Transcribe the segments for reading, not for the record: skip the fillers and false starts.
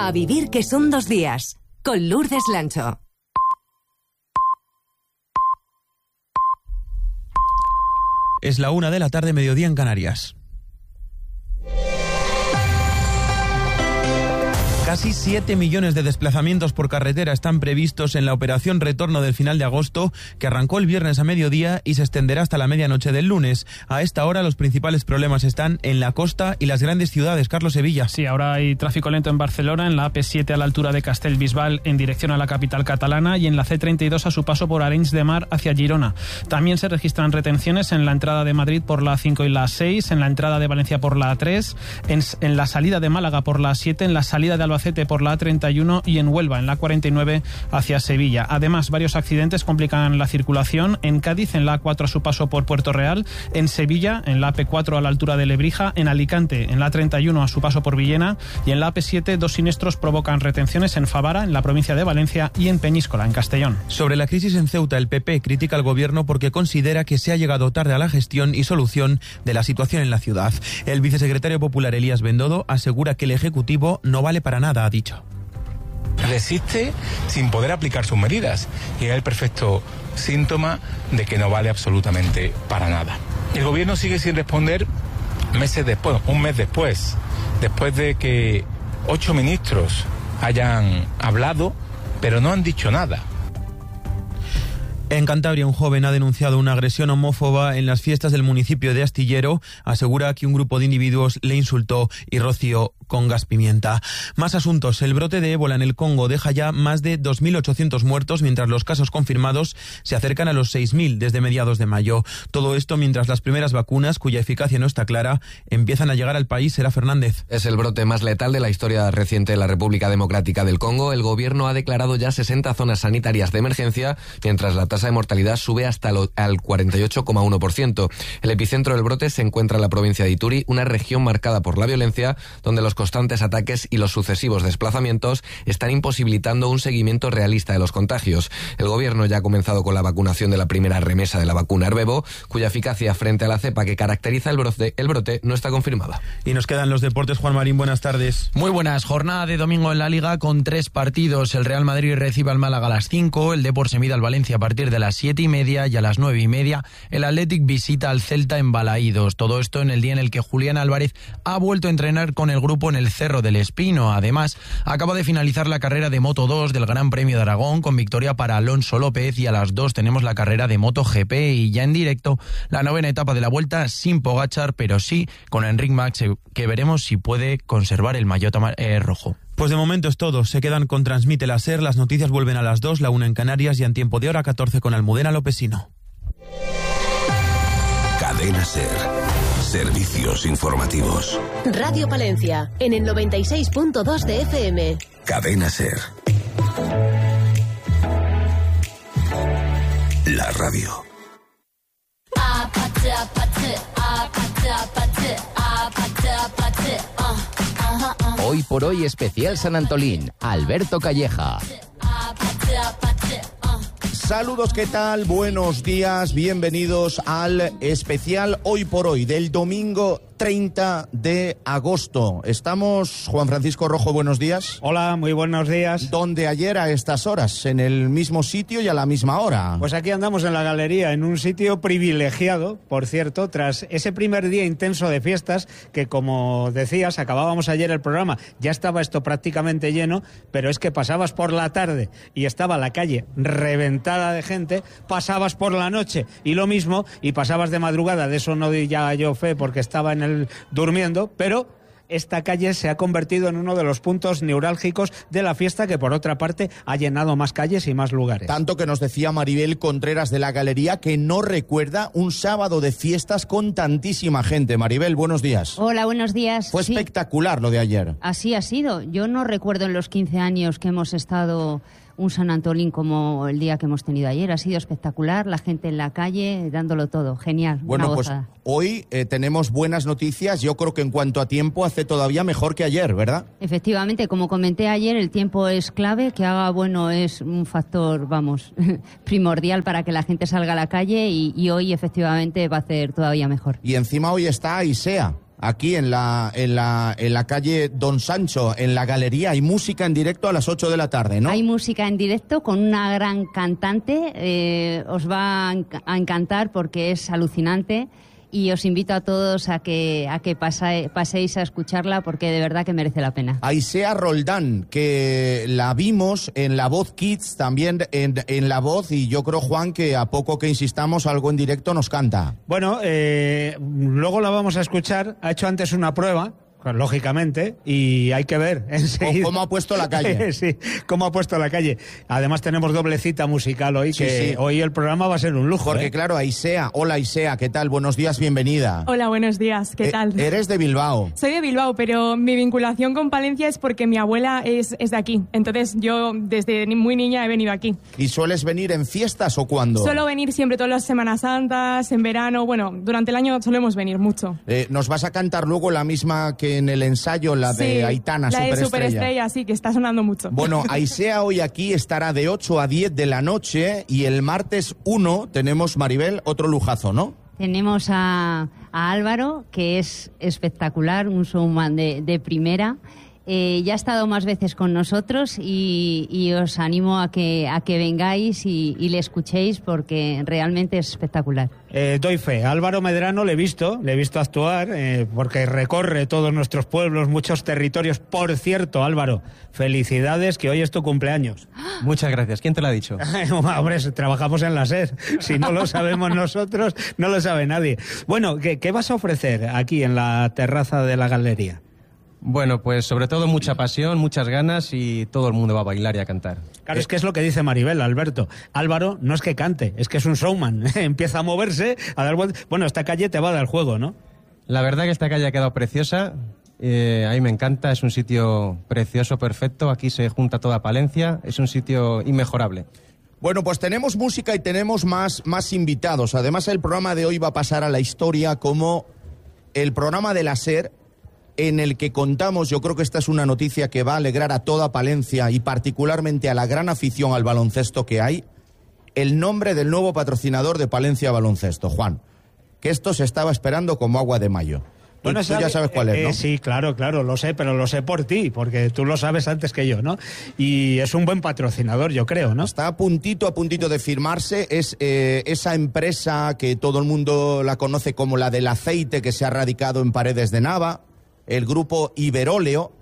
A vivir que son 2 días, con Lourdes Lancho. Es la 1 de la tarde, mediodía en Canarias. Casi 7 millones de desplazamientos por carretera están previstos en la operación Retorno del final de agosto, que arrancó el viernes a mediodía y se extenderá hasta la medianoche del lunes. A esta hora los principales problemas están en la costa y las grandes ciudades. Carlos Sevilla. Sí, ahora hay tráfico lento en Barcelona, en la AP7 a la altura de Castellbisbal en dirección a la capital catalana y en la C32 a su paso por Arenys de Mar hacia Girona. También se registran retenciones en la entrada de Madrid por la A5 y la A6, en la entrada de Valencia por la A3, en la salida de Málaga por la A7, en la salida de Albacete por la A31 y en Huelva, en la A49 hacia Sevilla. Además, varios accidentes complican la circulación en Cádiz, en la A4 a su paso por Puerto Real, en Sevilla, en la AP4 a la altura de Lebrija, en Alicante, en la A31 a su paso por Villena y en la AP7 dos siniestros provocan retenciones en Favara, en la provincia de Valencia y en Peñíscola, en Castellón. Sobre la crisis en Ceuta, el PP critica al gobierno porque considera que se ha llegado tarde a la gestión y solución de la situación en la ciudad. El vicesecretario popular Elías Bendodo asegura que el Ejecutivo no vale para nada, ha dicho. Resiste sin poder aplicar sus medidas y es el perfecto síntoma de que no vale absolutamente para nada. El gobierno sigue sin responder meses después, un mes después de que 8 ministros hayan hablado, pero no han dicho nada. En Cantabria, un joven ha denunciado una agresión homófoba en las fiestas del municipio de Astillero. Asegura que un grupo de individuos le insultó y roció con gas pimienta. Más asuntos. El brote de ébola en el Congo deja ya más de 2.800 muertos, mientras los casos confirmados se acercan a los 6.000 desde mediados de mayo. Todo esto mientras las primeras vacunas, cuya eficacia no está clara, empiezan a llegar al país. Será Fernández. Es el brote más letal de la historia reciente de la República Democrática del Congo. El gobierno ha declarado ya 60 zonas sanitarias de emergencia, mientras la tasa de mortalidad sube hasta al 48,1%. El epicentro del brote se encuentra en la provincia de Ituri, una región marcada por la violencia, donde los constantes ataques y los sucesivos desplazamientos están imposibilitando un seguimiento realista de los contagios. El gobierno ya ha comenzado con la vacunación de la primera remesa de la vacuna Arbevo, cuya eficacia frente a la cepa que caracteriza el brote no está confirmada. Y nos quedan los deportes. Juan Marín, buenas tardes. Muy buenas. Jornada de domingo en la Liga con 3 partidos. El Real Madrid recibe al Málaga a las 5, el Depor se mide al Valencia a partir de las 7:30 y a las 9:30 el Athletic visita al Celta en Balaídos. Todo esto en el día en el que Julián Álvarez ha vuelto a entrenar con el grupo en el Cerro del Espino. Además, acaba de finalizar la carrera de Moto 2 del Gran Premio de Aragón con victoria para Alonso López, y a las 2 tenemos la carrera de Moto GP y ya en directo la 9ª etapa de la Vuelta sin Pogačar, pero sí con Enric Mas, que veremos si puede conservar el maillot rojo. Pues de momento es todo. Se quedan con Transmite la SER. Las noticias vuelven a las 2, la 1 en Canarias y en tiempo de hora 14 con Almudena Lopesino. Cadena SER. Servicios informativos. Radio Palencia, en el 96.2 de FM. Cadena SER. La radio. Hoy por hoy especial San Antolín, Alberto Calleja. Saludos, ¿qué tal? Buenos días, bienvenidos al especial Hoy por Hoy del domingo 30 de agosto. Estamos, Juan Francisco Rojo, buenos días. Hola, muy buenos días. ¿Dónde ayer a estas horas? ¿En el mismo sitio y a la misma hora? Pues aquí andamos en la galería, en un sitio privilegiado, por cierto, tras ese primer día intenso de fiestas que, como decías, acabábamos ayer el programa, ya estaba esto prácticamente lleno, pero es que pasabas por la tarde y estaba la calle reventada de gente, pasabas por la noche y lo mismo, y pasabas de madrugada, de eso no di ya yo fe porque estaba en el durmiendo, pero esta calle se ha convertido en uno de los puntos neurálgicos de la fiesta, que por otra parte ha llenado más calles y más lugares. Tanto que nos decía Maribel Contreras de la Galería que no recuerda un sábado de fiestas con tantísima gente. Maribel, buenos días. Hola, buenos días. Fue espectacular lo de ayer. Así ha sido. Yo no recuerdo en los 15 años que hemos estado un San Antolín como el día que hemos tenido ayer. Ha sido espectacular, la gente en la calle dándolo todo. Genial. Bueno, pues hoy tenemos buenas noticias. Yo creo que en cuanto a tiempo hace todavía mejor que ayer, ¿verdad? Efectivamente, como comenté ayer, el tiempo es clave. Que haga bueno es un factor, primordial para que la gente salga a la calle, y hoy efectivamente va a hacer todavía mejor. Y encima hoy está Aisea. aquí en la calle Don Sancho, en la galería. Hay música en directo a las 8 de la tarde, ¿no? Hay música en directo con una gran cantante. Os va a encantar porque es alucinante. Y os invito a todos a que paséis a escucharla porque de verdad que merece la pena. Aisea Roldán, que la vimos en La Voz Kids, también en La Voz, y yo creo, Juan, que a poco que insistamos algo en directo nos canta. Bueno, luego la vamos a escuchar. Ha hecho antes una prueba, lógicamente, y hay que ver enseguida cómo ha puesto la calle. Sí, cómo ha puesto la calle. Además tenemos doble cita musical hoy, que hoy el programa va a ser un lujo. Porque claro, Aisea, hola Aisea, ¿qué tal? Buenos días, bienvenida. Hola, buenos días, ¿qué tal? Eres de Bilbao. Soy de Bilbao, pero mi vinculación con Palencia es porque mi abuela es de aquí. Entonces yo desde muy niña he venido aquí. ¿Y sueles venir en fiestas o cuándo? Suelo venir siempre todas las Semanas Santas, en verano, bueno, durante el año solemos venir mucho. ¿Nos vas a cantar luego la misma que en el ensayo, la de Aitana, la Superestrella? de Superestrella, sí, que está sonando mucho. Bueno, Aisea hoy aquí estará de 8 a 10 de la noche y el martes 1 tenemos, Maribel, otro lujazo, ¿no? Tenemos a Álvaro, que es espectacular, un showman de primera. Ya ha estado más veces con nosotros y os animo a que vengáis y le escuchéis porque realmente es espectacular. Doy fe. Álvaro Medrano le he visto actuar porque recorre todos nuestros pueblos, muchos territorios. Por cierto, Álvaro, felicidades, que hoy es tu cumpleaños. Muchas gracias. ¿Quién te lo ha dicho? Hombre, trabajamos en la SER. Si no lo sabemos nosotros, no lo sabe nadie. Bueno, ¿qué vas a ofrecer aquí en la terraza de la galería? Bueno, pues sobre todo mucha pasión, muchas ganas y todo el mundo va a bailar y a cantar. Claro, es que es lo que dice Maribel, Alberto. Álvaro no es que cante, es que es un showman. Empieza a moverse, a dar vueltas. Bueno, esta calle te va a dar juego, ¿no? La verdad que esta calle ha quedado preciosa. A mí me encanta, es un sitio precioso, perfecto. Aquí se junta toda Palencia, es un sitio inmejorable. Bueno, pues tenemos música y tenemos más invitados. Además, el programa de hoy va a pasar a la historia como el programa de la SER, en el que contamos, yo creo que esta es una noticia que va a alegrar a toda Palencia y particularmente a la gran afición al baloncesto que hay, el nombre del nuevo patrocinador de Palencia Baloncesto, Juan, que esto se estaba esperando como agua de mayo. Bueno, tú ya sabes cuál es, ¿no? Sí, claro, lo sé, pero lo sé por ti, porque tú lo sabes antes que yo, ¿no? Y es un buen patrocinador, yo creo, ¿no? Está a puntito de firmarse. Es esa empresa que todo el mundo la conoce como la del aceite, que se ha radicado en Paredes de Nava, el grupo Iberóleo,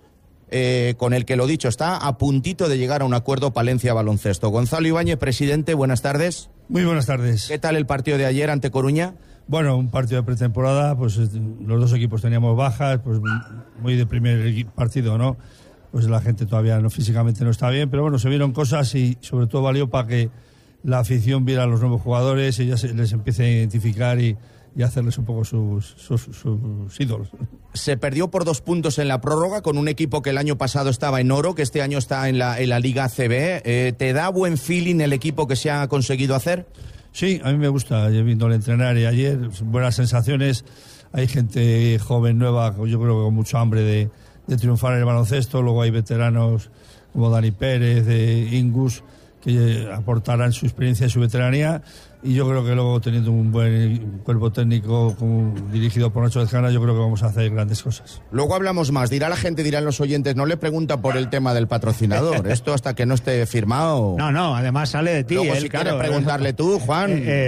con el que, lo dicho, está a puntito de llegar a un acuerdo Palencia Baloncesto. Gonzalo Ibáñez, presidente, buenas tardes. Muy buenas tardes. ¿Qué tal el partido de ayer ante Coruña? Bueno, un partido de pretemporada, pues los dos equipos teníamos bajas, pues muy de primer partido, ¿no? Pues la gente todavía físicamente no está bien, pero bueno, se vieron cosas y sobre todo valió para que la afición viera a los nuevos jugadores y ya les empiece a identificar y hacerles un poco sus ídolos. Se perdió por 2 puntos en la prórroga con un equipo que el año pasado estaba en oro, que este año está en la Liga ACB. ¿Te da buen feeling el equipo que se ha conseguido hacer? Sí, a mí me gusta, viéndole entrenar y ayer, buenas sensaciones. Hay gente joven, nueva, yo creo que con mucho hambre de triunfar en el baloncesto. Luego hay veteranos como Dani Pérez, Ingus, que aportarán su experiencia y su veteranía, y yo creo que luego, teniendo un buen cuerpo técnico dirigido por Nacho Lezcana, yo creo que vamos a hacer grandes cosas. Luego hablamos más, dirá la gente, dirán los oyentes, no le pregunta por el tema del patrocinador, esto hasta que no esté firmado. No, además sale de ti. Luego, si quieres preguntarle tú, Juan,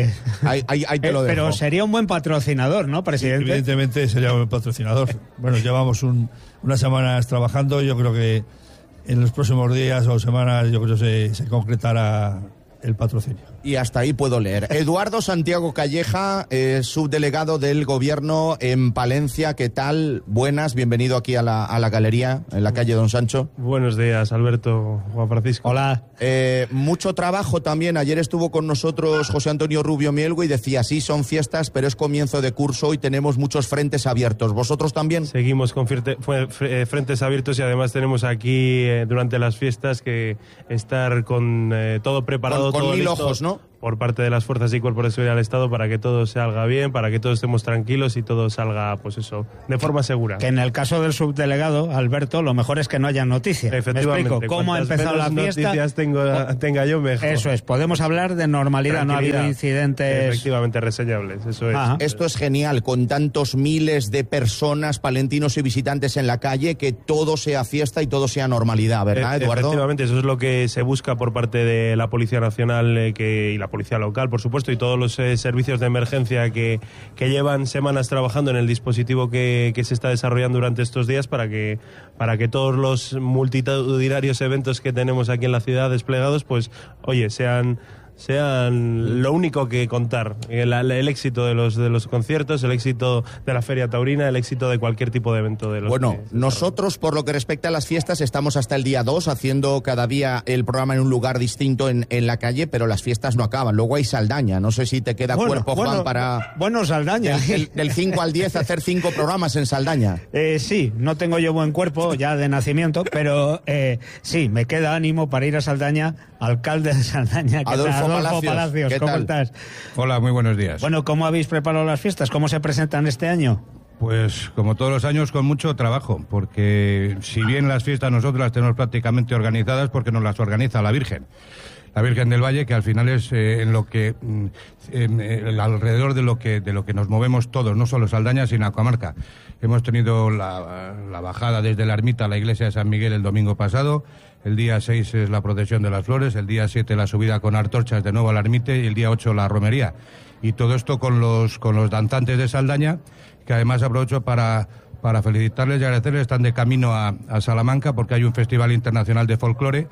ahí te lo dejo. Pero sería un buen patrocinador, ¿no, presidente? Sí, evidentemente sería un buen patrocinador. Bueno, llevamos unas semanas trabajando, yo creo que en los próximos días o semanas yo creo que se concretará el patrocinio. Y hasta ahí puedo leer. Eduardo Santiago Calleja, subdelegado del Gobierno en Palencia. ¿Qué tal? Buenas, bienvenido aquí a la galería, en la calle Don Sancho. Buenos días, Alberto, Juan Francisco. Hola. Mucho trabajo también. Ayer estuvo con nosotros José Antonio Rubio Mielgo y decía, sí, son fiestas, pero es comienzo de curso y tenemos muchos frentes abiertos. ¿Vosotros también? Seguimos con frentes abiertos y además tenemos aquí, durante las fiestas, que estar con todo preparado, con todo 1000 listo, ojos, ¿no? por parte de las fuerzas y cuerpos de seguridad del Estado para que todo salga bien, para que todos estemos tranquilos y todo salga, pues eso, de forma segura. Que en el caso del subdelegado, Alberto, lo mejor es que no haya noticias. Efectivamente. Me explico, ¿cómo ha empezado la fiesta? Noticias tenga yo, mejor. Eso es, podemos hablar de normalidad, no ha habido incidentes... Efectivamente, reseñables, eso es. Esto es genial, con tantos miles de personas, palentinos y visitantes en la calle, que todo sea fiesta y todo sea normalidad, ¿verdad, Eduardo? Efectivamente, eso es lo que se busca por parte de la Policía Nacional y la Policía Local, por supuesto, y todos los servicios de emergencia que llevan semanas trabajando en el dispositivo que se está desarrollando durante estos días para que todos los multitudinarios eventos que tenemos aquí en la ciudad desplegados, pues, oye, sean lo único que contar, el éxito de los conciertos, el éxito de la Feria Taurina, el éxito de cualquier tipo de evento de los. Bueno, nosotros, por lo que respecta a las fiestas, estamos hasta el día 2 haciendo cada día el programa en un lugar distinto en la calle, pero las fiestas no acaban. Luego hay Saldaña, no sé si te queda cuerpo, Juan, para... Bueno, Saldaña. Del 5 al 10 hacer 5 programas en Saldaña. Sí, no tengo yo buen cuerpo ya de nacimiento, pero sí, me queda ánimo para ir a Saldaña, alcalde de Saldaña. Adolfo Palacios, ¿cómo estás? Hola, muy buenos días. Bueno, ¿cómo habéis preparado las fiestas? ¿Cómo se presentan este año? Pues como todos los años, con mucho trabajo, porque si bien las fiestas nosotros las tenemos prácticamente organizadas, porque nos las organiza la Virgen del Valle, que al final es alrededor de lo que nos movemos todos, no solo Saldaña, sino a comarca. Hemos tenido la bajada desde la ermita a la iglesia de San Miguel el domingo pasado. El día 6 es la procesión de las flores, el día 7 la subida con antorchas de nuevo a la ermita y el día 8 la romería. Y todo esto con los danzantes de Saldaña, que además aprovecho para felicitarles y agradecerles. Están de camino a Salamanca porque hay un festival internacional de folclore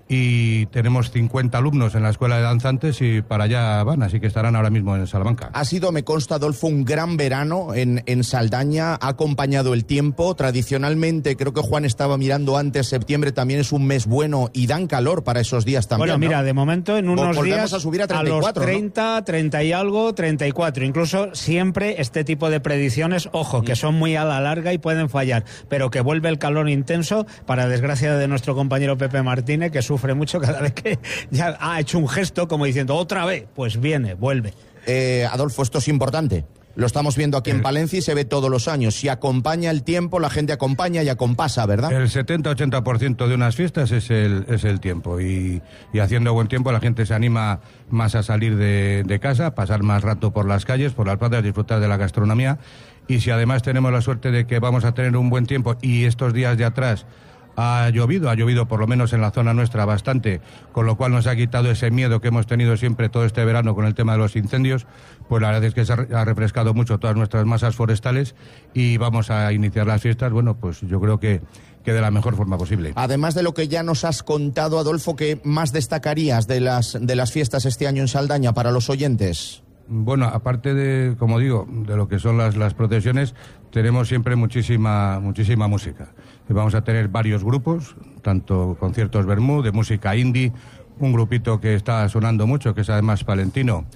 y tenemos 50 alumnos en la escuela de danzantes y para allá van, así que estarán ahora mismo en Salamanca. Ha sido, me consta, Adolfo, un gran verano en Saldaña, ha acompañado el tiempo. Tradicionalmente, creo que Juan estaba mirando antes, septiembre también es un mes bueno y dan calor para esos días también. Bueno, mira, ¿no? De momento en unos días a subir a 34, los 30, ¿no? 30 y algo, 34. Incluso siempre este tipo de predicciones, ojo, que son muy a la larga y pueden fallar, pero que vuelve el calor intenso, para desgracia de nuestro compañero Pepe Martínez, que sufre mucho cada vez que ya ha hecho un gesto como diciendo otra vez, pues vuelve. Adolfo, esto es importante. Lo estamos viendo aquí en Palencia y se ve todos los años. Si acompaña el tiempo, la gente acompaña y acompasa, ¿verdad? El 70-80% de unas fiestas es el tiempo. Y haciendo buen tiempo la gente se anima más a salir de casa, pasar más rato por las calles, por las plazas, disfrutar de la gastronomía. Y si además tenemos la suerte de que vamos a tener un buen tiempo y estos días de atrás ha llovido por lo menos en la zona nuestra bastante, con lo cual nos ha quitado ese miedo que hemos tenido siempre todo este verano con el tema de los incendios, pues la verdad es que se ha refrescado mucho todas nuestras masas forestales y vamos a iniciar las fiestas, bueno, pues yo creo que de la mejor forma posible. Además de lo que ya nos has contado, Adolfo, ¿qué más destacarías de las fiestas este año en Saldaña para los oyentes? Bueno, aparte de, como digo, de lo que son las procesiones, tenemos siempre muchísima música. Vamos a tener varios grupos, tanto conciertos vermú, de música indie, un grupito que está sonando mucho, que es además palentino,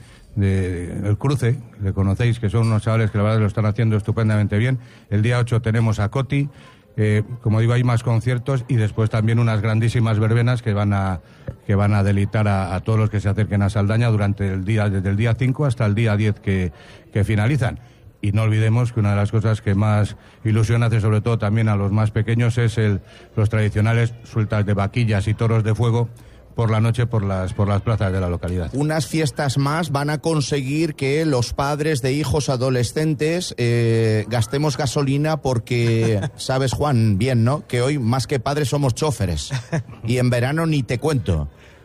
El Cruce, le conocéis, que son unos chavales que la verdad lo están haciendo estupendamente bien. El día 8 tenemos a Coti, como digo, hay más conciertos y después también unas grandísimas verbenas que van a deleitar a todos los que se acerquen a Saldaña desde el día 5 hasta el día 10 que finalizan. Y no olvidemos que una de las cosas que más ilusión hace, sobre todo también a los más pequeños, es los tradicionales sueltas de vaquillas y toros de fuego por la noche por las plazas de la localidad. Unas fiestas más van a conseguir que los padres de hijos adolescentes gastemos gasolina porque, sabes, Juan, bien, ¿no?, que hoy más que padres somos choferes. Y en verano ni te cuento.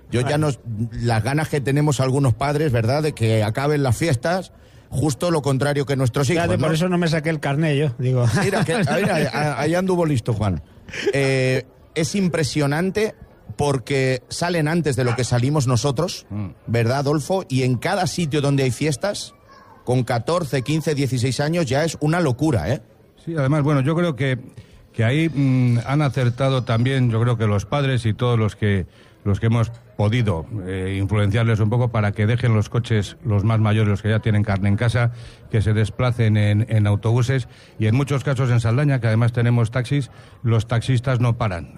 Las ganas que tenemos algunos padres, ¿verdad?, de que acaben las fiestas. Justo lo contrario que nuestros hijos, ¿no? Por eso no me saqué el carné yo, digo. Mira, ahí anduvo listo, Juan. Es impresionante porque salen antes de lo que salimos nosotros, ¿verdad, Adolfo? Y en cada sitio donde hay fiestas, con 14, 15, 16 años, ya es una locura, ¿eh? Sí, además, bueno, yo creo que ahí han acertado también, yo creo que los padres y todos los que los que hemos podido influenciarles un poco para que dejen los coches, los más mayores, los que ya tienen carne en casa, que se desplacen en autobuses, y en muchos casos en Saldaña, que además tenemos taxis, los taxistas no paran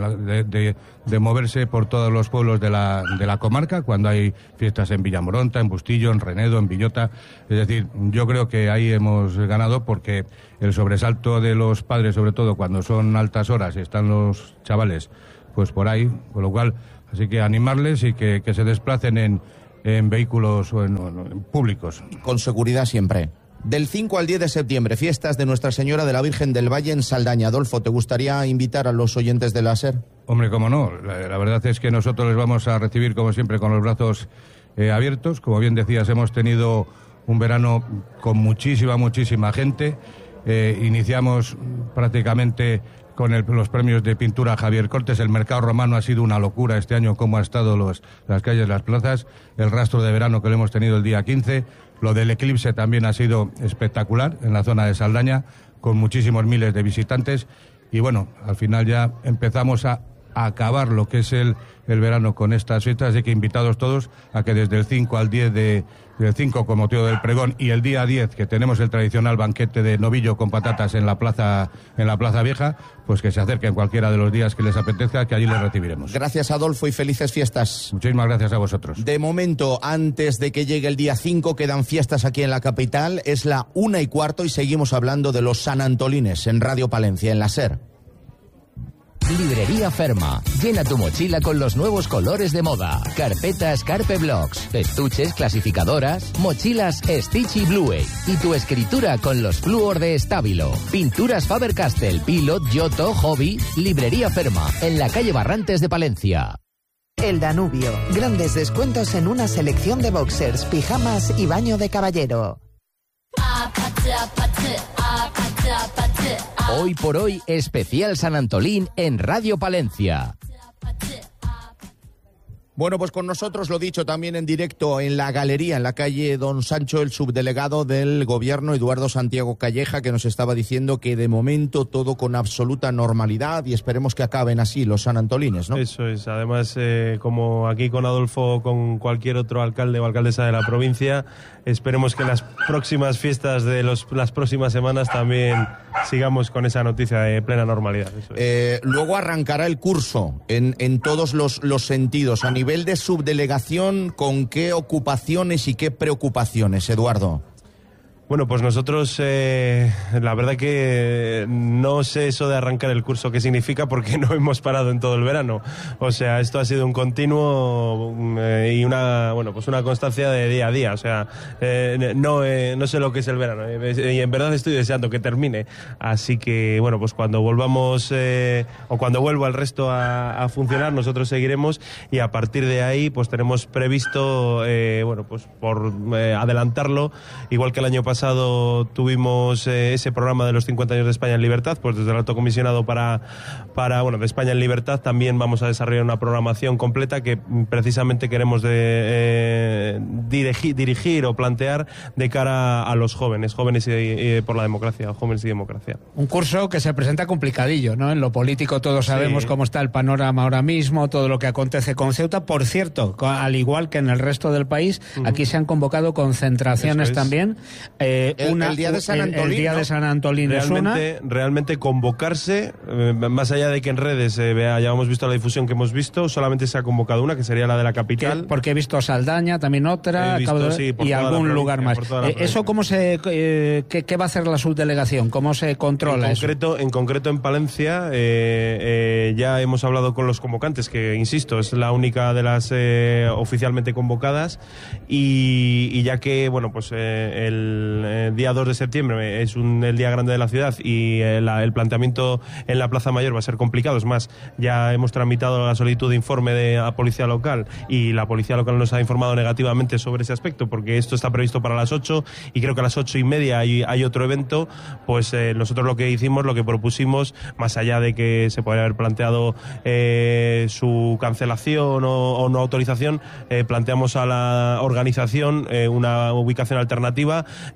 de moverse por todos los pueblos de la comarca cuando hay fiestas en Villamoronta, en Bustillo, en Renedo, en Villota. Es decir, yo creo que ahí hemos ganado, porque el sobresalto de los padres, sobre todo cuando son altas horas y están los chavales pues por ahí, con lo cual, así que animarles y que se desplacen en vehículos o en públicos. Con seguridad siempre. Del 5 al 10 de septiembre, fiestas de Nuestra Señora de la Virgen del Valle en Saldaña. Adolfo, ¿te gustaría invitar a los oyentes de la SER? Hombre, cómo no. La verdad es que nosotros les vamos a recibir, como siempre, con los brazos abiertos. Como bien decías, hemos tenido un verano con muchísima gente. Iniciamos prácticamente con los premios de pintura Javier Cortes. El mercado romano ha sido una locura este año, cómo ha estado las calles, las plazas, el rastro de verano que lo hemos tenido el día 15, lo del eclipse también ha sido espectacular en la zona de Saldaña, con muchísimos miles de visitantes, y bueno, al final ya empezamos a acabar lo que es el verano con estas fiestas, así que invitados todos a que desde el 5 al 10 del 5 con motivo del pregón, y el día 10 que tenemos el tradicional banquete de novillo con patatas en la plaza Vieja, pues que se acerquen cualquiera de los días que les apetezca, que allí les recibiremos. Gracias, Adolfo, y felices fiestas. Muchísimas gracias a vosotros. De momento, antes de que llegue el día 5, quedan fiestas aquí en la capital. Es la 1:15 y seguimos hablando de los sanantolines en Radio Palencia, en la SER. Librería Ferma. Llena tu mochila con los nuevos colores de moda. Carpetas Carpe Blocks, estuches, clasificadoras, mochilas Stitch y Bluey. Y tu escritura con los flúor de Stabilo. Pinturas Faber-Castell, Pilot, Giotto, Hobby. Librería Ferma, en la calle Barrantes de Palencia. El Danubio. Grandes descuentos en una selección de boxers, pijamas y baño de caballero. Hoy por hoy, especial San Antolín en Radio Palencia. Bueno, pues con nosotros, lo dicho, también en directo en la galería, en la calle Don Sancho, el subdelegado del Gobierno, Eduardo Santiago Calleja, que nos estaba diciendo que de momento todo con absoluta normalidad, y esperemos que acaben así los sanantolines, ¿no? Eso es. Además, como aquí con Adolfo o con cualquier otro alcalde o alcaldesa de la provincia, esperemos que en las próximas fiestas de las próximas semanas también sigamos con esa noticia de plena normalidad. Eso es. Luego arrancará el curso en todos los sentidos. A nivel de subdelegación, ¿con qué ocupaciones y qué preocupaciones, Eduardo? Bueno, pues nosotros, la verdad que no sé eso de arrancar el curso qué significa, porque no hemos parado en todo el verano. O sea, esto ha sido un continuo y una constancia de día a día. O sea, no sé lo que es el verano, y en verdad estoy deseando que termine. Así que, bueno, pues cuando volvamos o cuando vuelva el resto a funcionar, nosotros seguiremos, y a partir de ahí, pues tenemos previsto, pues por adelantarlo, igual que el año pasado tuvimos ese programa de los 50 años de España en Libertad, pues desde el Alto Comisionado de España en Libertad también vamos a desarrollar una programación completa que precisamente queremos dirigir o plantear de cara a los jóvenes y por la democracia, jóvenes y democracia. Un curso que se presenta complicadillo, ¿no? En lo político todos sabemos cómo está el panorama ahora mismo, todo lo que acontece con Ceuta. Por cierto, al igual que en el resto del país, aquí se han convocado concentraciones también. El día de San Antolín, el día de San Antolín realmente convocarse, más allá de que en redes hayamos visto la difusión que hemos visto, solamente se ha convocado una, que sería la de la capital. Porque he visto Saldaña, también otra, y algún lugar más. ¿Eso cómo qué va a hacer la subdelegación? ¿Cómo se controla En concreto en Palencia, ya hemos hablado con los convocantes, que insisto, es la única de las oficialmente convocadas, y ya que, bueno, pues el día 2 de septiembre es el día grande de la ciudad, y el planteamiento en la Plaza Mayor va a ser complicado. Es más, ya hemos tramitado la solicitud de informe de la Policía Local, y la Policía Local nos ha informado negativamente sobre ese aspecto, porque esto está previsto para las 8, y creo que a las 8:30 hay otro evento. Pues nosotros lo que propusimos, más allá de que se podría haber planteado su cancelación o no autorización, planteamos a la organización una ubicación alternativa,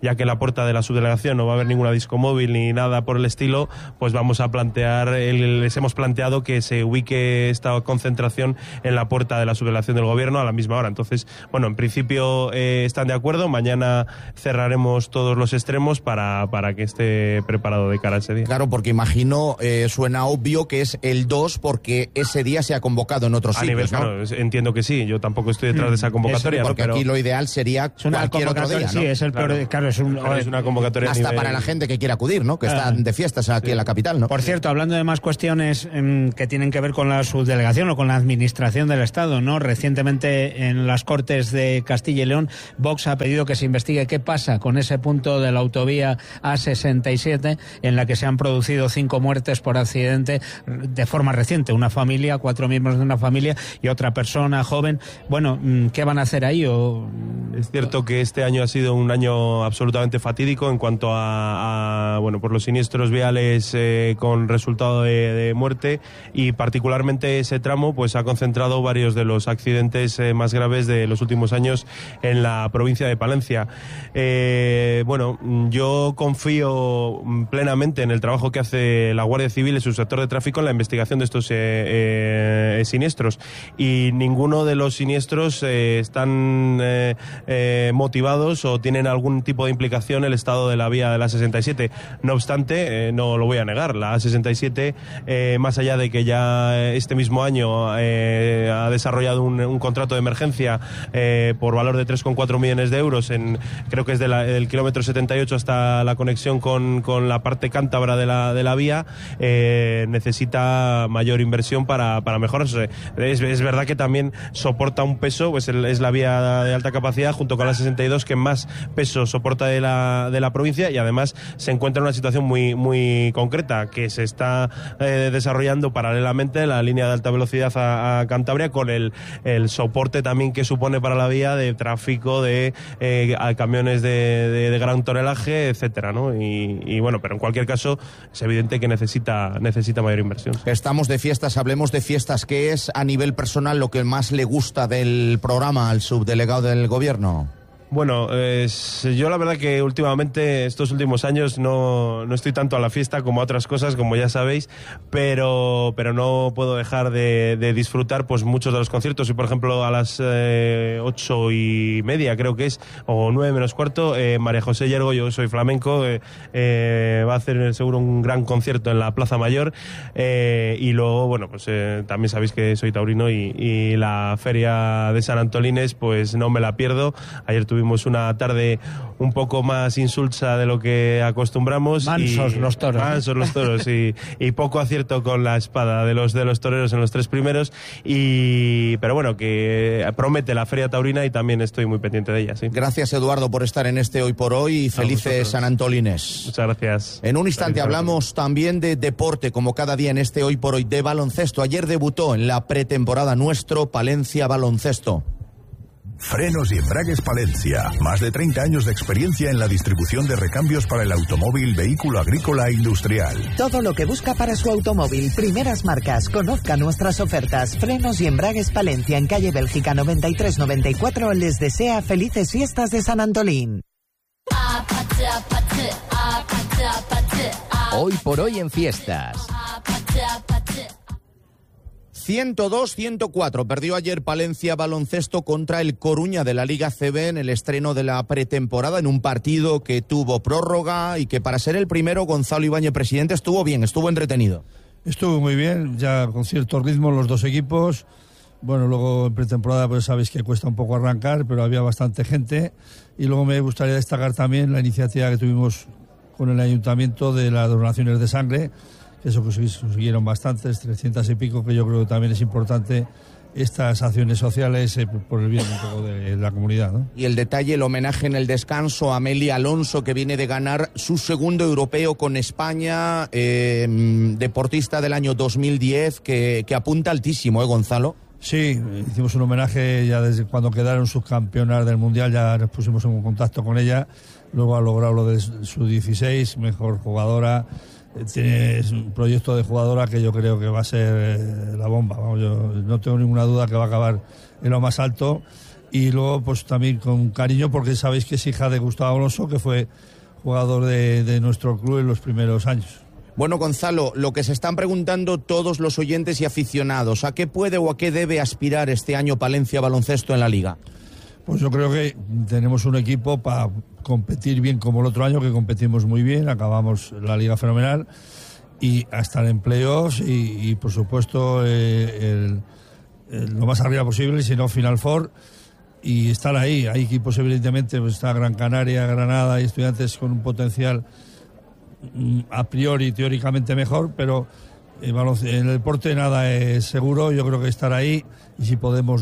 ya que en la puerta de la subdelegación no va a haber ninguna disco móvil ni nada por el estilo, pues vamos a plantear, les hemos planteado que se ubique esta concentración en la puerta de la subdelegación del gobierno a la misma hora. Entonces, bueno, en principio están de acuerdo. Mañana cerraremos todos los extremos para que esté preparado de cara a ese día. Claro, porque imagino, suena obvio que es el 2 porque ese día se ha convocado en otros sitios, ¿no? Claro, entiendo que sí. Yo tampoco estoy detrás de esa convocatoria, porque ¿no? Pero aquí lo ideal sería cualquier otro día, ¿no? Sí, es el peor. Claro, es una convocatoria hasta para la gente que quiera acudir, ¿no? Que están de fiestas aquí en la capital, ¿no? Por cierto, hablando de más cuestiones que tienen que ver con la subdelegación o con la administración del Estado, ¿no? Recientemente en las Cortes de Castilla y León, Vox ha pedido que se investigue qué pasa con ese punto de la autovía A67 en la que se han producido 5 muertes por accidente de forma reciente. Una familia, 4 miembros de una familia y otra persona joven. Bueno, ¿qué van a hacer ahí? Es cierto que este año ha sido un año absolutamente fatídico en cuanto a por los siniestros viales con resultado de muerte, y particularmente ese tramo pues ha concentrado varios de los accidentes más graves de los últimos años en la provincia de Palencia. Yo confío plenamente en el trabajo que hace la Guardia Civil y su sector de tráfico en la investigación de estos siniestros, y ninguno de los siniestros están motivados o tienen algún tipo de implicación en el estado de la vía de la 67. No obstante, no lo voy a negar, la A67, más allá de que ya este mismo año ha desarrollado un contrato de emergencia por valor de 3,4 millones de euros, creo que es del kilómetro 78 hasta la conexión con la parte cántabra de la vía, necesita mayor inversión para mejorarse. Es verdad que también soporta un peso, pues es la vía de alta capacidad junto con la 62 que más peso soporta de la provincia, y además se encuentra en una situación muy, muy concreta, que se está desarrollando paralelamente la línea de alta velocidad a Cantabria, con el soporte también que supone para la vía de tráfico de camiones de gran tonelaje, etcétera, ¿no? Y bueno, pero en cualquier caso es evidente que necesita mayor inversión. Estamos de fiestas, hablemos de fiestas. ¿Qué es a nivel personal lo que más le gusta del programa al subdelegado del gobierno? Bueno, yo la verdad que últimamente, estos últimos años, no estoy tanto a la fiesta como a otras cosas, como ya sabéis, pero no puedo dejar de disfrutar pues muchos de los conciertos. Y por ejemplo a las 8:30 creo que es, o 9 menos cuarto, María José Yergo, yo soy flamenco, va a hacer seguro un gran concierto en la Plaza Mayor, y luego, bueno, pues también sabéis que soy taurino y la feria de San Antolines pues no me la pierdo. Ayer tuvimos una tarde un poco más insulsa de lo que acostumbramos. Mansos los toros. Mansos los toros y poco acierto con la espada de los toreros en los 3 primeros. Pero bueno, que promete la feria taurina y también estoy muy pendiente de ella. ¿Sí? Gracias, Eduardo, por estar en este Hoy por Hoy y felices San Antolines. Muchas gracias. En un instante hablamos también de deporte, como cada día en este Hoy por Hoy, de baloncesto. Ayer debutó en la pretemporada nuestro Palencia Baloncesto. Frenos y Embragues Palencia. Más de 30 años de experiencia en la distribución de recambios para el automóvil, vehículo agrícola e industrial. Todo lo que busca para su automóvil. Primeras marcas. Conozca nuestras ofertas. Frenos y Embragues Palencia, en calle Bélgica 93-94. Les desea felices fiestas de San Antolín. Hoy por hoy en fiestas. 102-104. Perdió ayer Palencia Baloncesto contra el Coruña de la Liga CB en el estreno de la pretemporada, en un partido que tuvo prórroga y que, para ser el primero, Gonzalo Ibáñez, presidente, estuvo bien, estuvo entretenido. Estuvo muy bien, ya con cierto ritmo los dos equipos. Bueno, luego en pretemporada pues sabéis que cuesta un poco arrancar, pero había bastante gente. Y luego me gustaría destacar también la iniciativa que tuvimos con el ayuntamiento de las donaciones de sangre. Eso consiguieron bastantes, 300 y pico, que yo creo que también es importante estas acciones sociales por el bien un poco de la comunidad, ¿no? Y el detalle, el homenaje en el descanso a Amelia Alonso, que viene de ganar su segundo europeo con España, deportista del año 2010, que apunta altísimo, Gonzalo. Sí, hicimos un homenaje ya desde cuando quedaron subcampeonas del Mundial, ya nos pusimos en contacto con ella, luego ha logrado lo de su 16, mejor jugadora. Tiene un proyecto de jugadora que yo creo que va a ser la bomba. Vamos, yo no tengo ninguna duda que va a acabar en lo más alto. y luego pues también con cariño porque sabéis que es hija de Gustavo Alonso, que fue jugador de nuestro club en los primeros años. Bueno, Gonzalo, lo que se están preguntando todos los oyentes y aficionados, ¿a qué puede o a qué debe aspirar este año Palencia Baloncesto en la Liga? Pues yo creo que tenemos un equipo para competir bien como el otro año, que competimos muy bien, acabamos la Liga fenomenal, y a estar en playoffs y por supuesto lo más arriba posible, si no Final Four, y estar ahí. Hay equipos evidentemente, pues está Gran Canaria, Granada y Estudiantes con un potencial a priori teóricamente mejor, pero en el deporte nada es seguro. Yo creo que estar ahí, y si podemos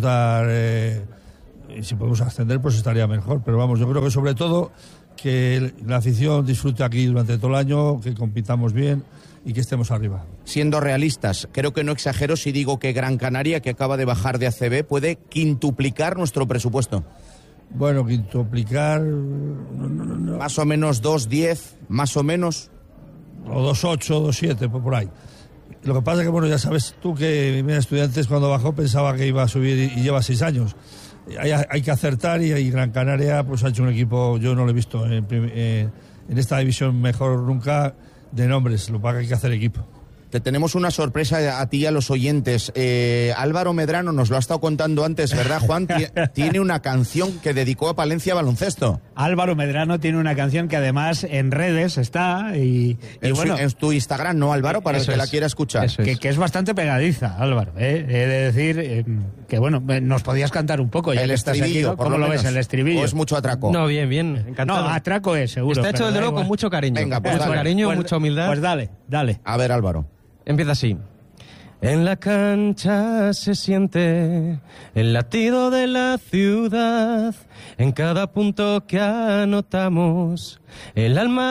si podemos ascender, pues estaría mejor. Pero vamos, yo creo que sobre todo que la afición disfrute aquí durante todo el año, que compitamos bien y que estemos arriba. Siendo realistas, creo que no exagero si digo que Gran Canaria, que acaba de bajar de ACB, puede quintuplicar nuestro presupuesto. Bueno, quintuplicar... No. Más o menos 2.10, más o menos. O 2.8, 2.7, por ahí. Lo que pasa es que, bueno, ya sabes tú que Estudiantes cuando bajó pensaba que iba a subir y lleva 6 años. Hay que acertar, y Gran Canaria pues ha hecho un equipo, yo no lo he visto en esta división mejor nunca de nombres, lo que pasa es que hay que hacer equipo. Te tenemos una sorpresa a ti y a los oyentes. Álvaro Medrano nos lo ha estado contando antes, ¿verdad, Juan? Tiene una canción que dedicó a Palencia Baloncesto. Álvaro Medrano tiene una canción que además en redes está y bueno... En tu Instagram, ¿no, Álvaro? Para el que la quiera escuchar. Que es bastante pegadiza, Álvaro. He de decir que, bueno, nos podías cantar un poco. Ya el estribillo, aquí, ¿cómo lo ves, el estribillo? ¿O es mucho atraco? No, bien, encantado. No, atraco es, seguro. Está hecho, desde luego, con mucho cariño. Venga, pues mucho cariño, mucha humildad. Pues dale. A ver, Álvaro. Empieza así. En la cancha se siente el latido de la ciudad, en cada punto que anotamos, el alma